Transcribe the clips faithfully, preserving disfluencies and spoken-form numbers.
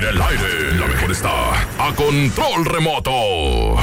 en el aire, la mejor está a control remoto.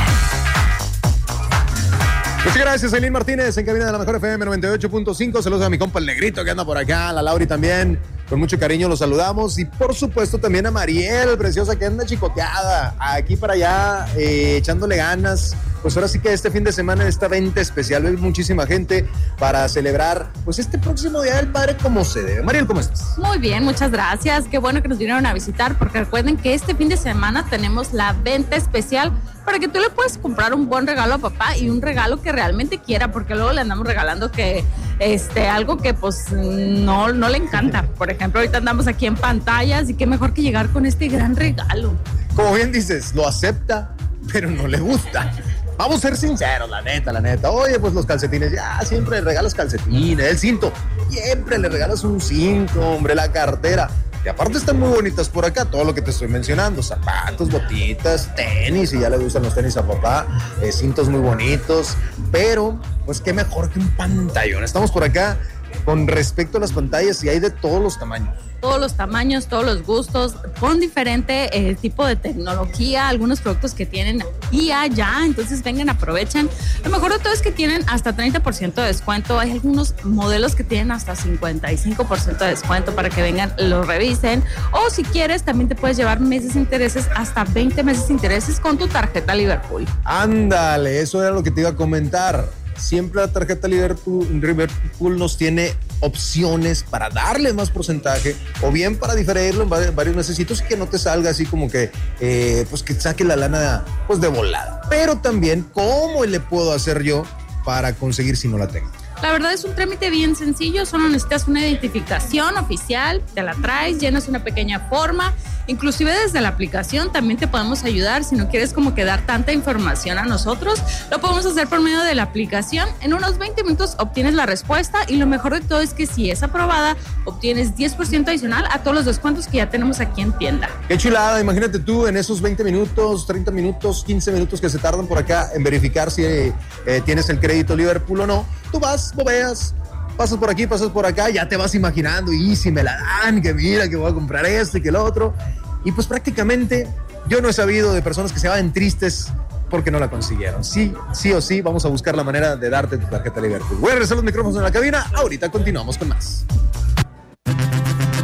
Muchas gracias, Aileen Martínez, en cabina de la mejor F M noventa y ocho punto cinco. Saludos a mi compa el Negrito que anda por acá, a la Lauri también. Con mucho cariño los saludamos. Y por supuesto también a Mariel, preciosa, que anda chicoteada. Aquí para allá, eh, echándole ganas. Pues ahora sí que este fin de semana, esta venta especial, hay muchísima gente para celebrar pues este próximo Día del Padre como se debe. Mariel, ¿cómo estás? Muy bien, muchas gracias. Qué bueno que nos vinieron a visitar, porque recuerden que este fin de semana tenemos la venta especial para que tú le puedas comprar un buen regalo a papá y un regalo que realmente quiera, porque luego le andamos regalando que este algo que pues no, no le encanta. Por ejemplo, ahorita andamos aquí en pantallas y qué mejor que llegar con este gran regalo. Como bien dices, lo acepta, pero no le gusta. Vamos a ser sinceros, la neta, la neta. Oye, pues los calcetines, ya siempre le regalas calcetines, el cinto, siempre le regalas un cinto, hombre, la cartera. Y aparte están muy bonitas por acá, todo lo que te estoy mencionando, zapatos, botitas, tenis, y ya le gustan los tenis a papá, eh, cintos muy bonitos, pero pues qué mejor que un pantallón. Estamos por acá con respecto a las pantallas y hay de todos los tamaños. Todos los tamaños, todos los gustos, con diferente eh, tipo de tecnología, algunos productos que tienen aquí allá, entonces vengan, aprovechen. Lo mejor de todo es que tienen hasta treinta por ciento de descuento, hay algunos modelos que tienen hasta cincuenta y cinco por ciento de descuento para que vengan, lo revisen, o si quieres también te puedes llevar meses de intereses, hasta veinte meses de intereses con tu tarjeta Liverpool. Ándale, eso era lo que te iba a comentar. Siempre la tarjeta Liverpool, Liverpool nos tiene opciones para darle más porcentaje o bien para diferirlo en varios mesecitos y que no te salga así como que eh, pues que saque la lana pues de volada. Pero también, ¿cómo le puedo hacer yo para conseguir si no la tengo? La verdad es un trámite bien sencillo, solo necesitas una identificación oficial, te la traes, llenas una pequeña forma, inclusive desde la aplicación también te podemos ayudar si no quieres como que dar tanta información a nosotros, lo podemos hacer por medio de la aplicación, en unos veinte minutos obtienes la respuesta y lo mejor de todo es que si es aprobada, obtienes diez por ciento adicional a todos los descuentos que ya tenemos aquí en tienda. Qué chulada, imagínate tú en esos veinte minutos, treinta minutos, quince minutos que se tardan por acá en verificar si eh, tienes el crédito Liverpool o no, tú vas, bobeas, pasas por aquí, pasas por acá, ya te vas imaginando, y si me la dan, que mira, que voy a comprar esto y que lo otro. Y pues prácticamente yo no he sabido de personas que se van tristes porque no la consiguieron. Sí, sí o sí, vamos a buscar la manera de darte tu tarjeta Liverpool. Voy a regresar los micrófonos en la cabina, ahorita continuamos con más.